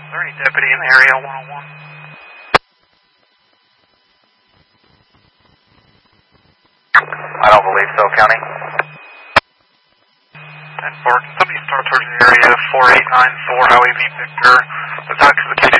there any deputy in the area, 101? I don't believe so, County. 10-4, can somebody start towards the area, 4894 Highway V Victor, the talk to the